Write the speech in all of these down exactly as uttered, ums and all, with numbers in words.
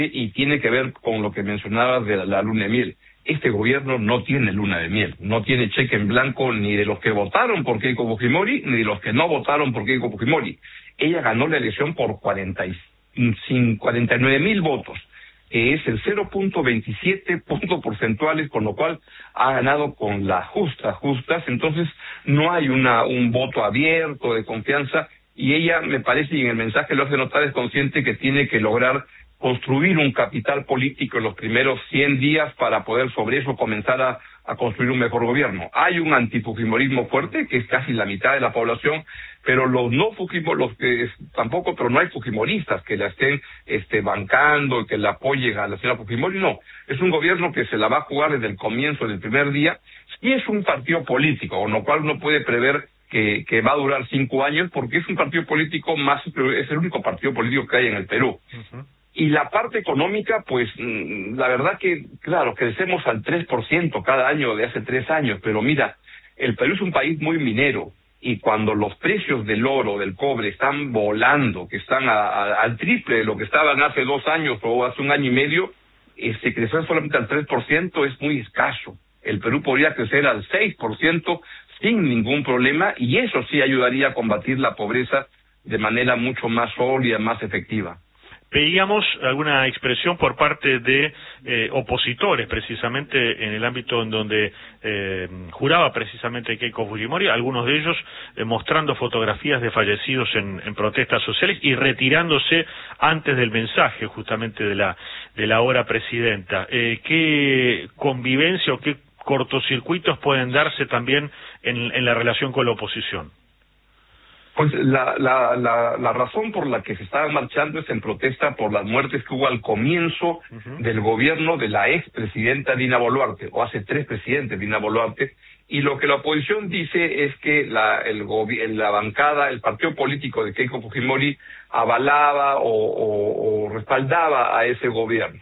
y tiene que ver con lo que mencionabas de la luna de miel. Este gobierno no tiene luna de miel, no tiene cheque en blanco ni de los que votaron por Keiko Fujimori, ni de los que no votaron por Keiko Fujimori. Ella ganó la elección por cuarenta y nueve mil votos, que es el cero punto veintisiete puntos porcentuales, con lo cual ha ganado con las justas, justas. Entonces no hay una un voto abierto de confianza, y ella, me parece, y en el mensaje lo hace notar, es consciente que tiene que lograr construir un capital político en los primeros cien días para poder sobre eso comenzar a, a construir un mejor gobierno. Hay un antifujimorismo fuerte, que es casi la mitad de la población, pero los no fujimoristas, los que tampoco, pero no hay fujimoristas que la estén este, bancando, que la apoyen a la señora Fujimori, no. Es un gobierno que se la va a jugar desde el comienzo del primer día, y es un partido político, con lo cual no puede prever que, que va a durar cinco años, porque es un partido político más, es el único partido político que hay en el Perú. Uh-huh. Y la parte económica, pues, la verdad que, claro, crecemos al tres por ciento cada año de hace tres años, pero mira, el Perú es un país muy minero, y cuando los precios del oro, del cobre, están volando, que están a, a, al triple de lo que estaban hace dos años o hace un año y medio, este, crecer solamente al tres por ciento es muy escaso. El Perú podría crecer al seis por ciento sin ningún problema, y eso sí ayudaría a combatir la pobreza de manera mucho más sólida, más efectiva. Veíamos alguna expresión por parte de eh, opositores, precisamente en el ámbito en donde eh, juraba precisamente Keiko Fujimori, algunos de ellos eh, mostrando fotografías de fallecidos en, en protestas sociales y retirándose antes del mensaje justamente de la de la hora presidenta. Eh, ¿Qué convivencia o qué cortocircuitos pueden darse también en, en la relación con la oposición? Pues la, la, la, la razón por la que se estaban marchando es en protesta por las muertes que hubo al comienzo uh-huh. del gobierno de la expresidenta Dina Boluarte, o hace tres presidentes Dina Boluarte, y lo que la oposición dice es que la, el la bancada, el partido político de Keiko Fujimori avalaba o, o, o respaldaba a ese gobierno.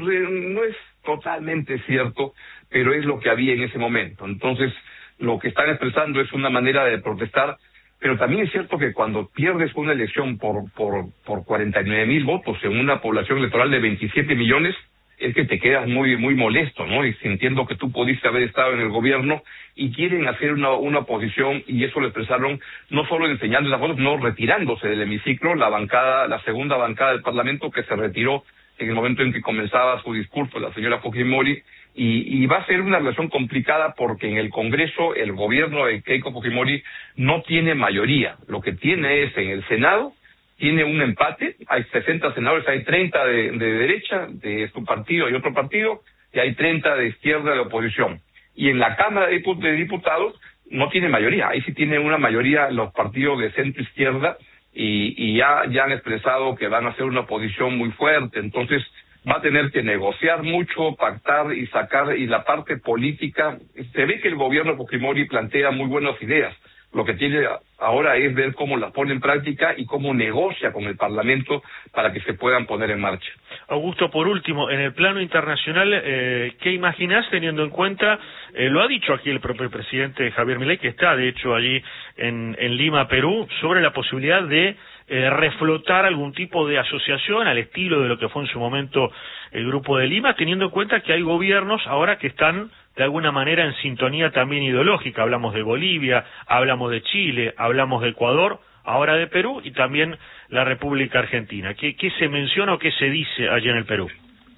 No es totalmente cierto, pero es lo que había en ese momento. Entonces, lo que están expresando es una manera de protestar. Pero también es cierto que cuando pierdes una elección por por por cuarenta y nueve mil votos en una población electoral de veintisiete millones, es que te quedas muy muy molesto, ¿no? Y sintiendo que tú pudiste haber estado en el gobierno, y quieren hacer una una oposición, y eso lo expresaron no solo enseñando las fotos, sino retirándose del hemiciclo, la bancada, la segunda bancada del Parlamento, que se retiró en el momento en que comenzaba su discurso la señora Fujimori. Y, y va a ser una relación complicada, porque en el Congreso el gobierno de Keiko Fujimori no tiene mayoría. Lo que tiene es, en el Senado, tiene un empate, hay sesenta senadores, hay treinta de, de derecha, de su partido y otro partido, y hay treinta de izquierda de oposición. Y en la Cámara de Diputados no tiene mayoría, ahí sí tiene una mayoría los partidos de centro-izquierda, y, y ya, ya han expresado que van a hacer una oposición muy fuerte. Entonces va a tener que negociar mucho, pactar y sacar, y la parte política, se ve que el gobierno Fujimori plantea muy buenas ideas. Lo que tiene ahora es ver cómo las pone en práctica y cómo negocia con el Parlamento para que se puedan poner en marcha. Augusto, por último, en el plano internacional, eh, ¿qué imaginás teniendo en cuenta, eh, lo ha dicho aquí el propio presidente Javier Milei, que está de hecho allí en, en Lima, Perú, sobre la posibilidad de eh, reflotar algún tipo de asociación al estilo de lo que fue en su momento el Grupo de Lima, teniendo en cuenta que hay gobiernos ahora que están de alguna manera en sintonía también ideológica? Hablamos de Bolivia, hablamos de Chile, hablamos de Ecuador, ahora de Perú y también la República Argentina. ¿Qué, qué se menciona o qué se dice allá en el Perú?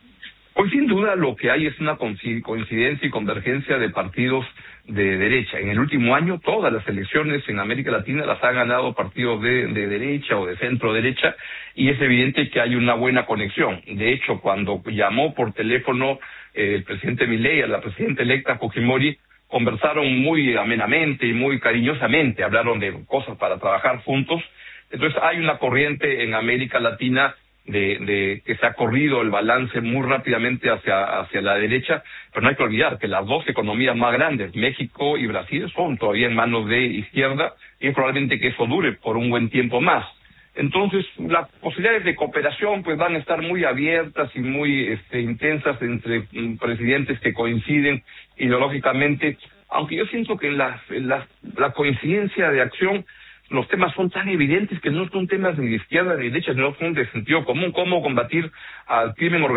Pues sin duda lo que hay es una coincidencia y convergencia de partidos de derecha. En el último año todas las elecciones en América Latina las han ganado partidos de, de derecha o de centro derecha, y es evidente que hay una buena conexión. De hecho, cuando llamó por teléfono eh, el presidente Milei a la presidenta electa Fujimori, conversaron muy amenamente y muy cariñosamente, hablaron de cosas para trabajar juntos. Entonces hay una corriente en América Latina de, de que se ha corrido el balance muy rápidamente hacia hacia la derecha, pero no hay que olvidar que las dos economías más grandes, México y Brasil, son todavía en manos de izquierda, y es probablemente que eso dure por un buen tiempo más. Entonces, las posibilidades de cooperación pues van a estar muy abiertas y muy este, intensas entre um, presidentes que coinciden ideológicamente, aunque yo siento que en la, en la, la coincidencia de acción, los temas son tan evidentes que no son temas ni de izquierda ni de derecha, sino son de sentido común. Cómo combatir al crimen organizado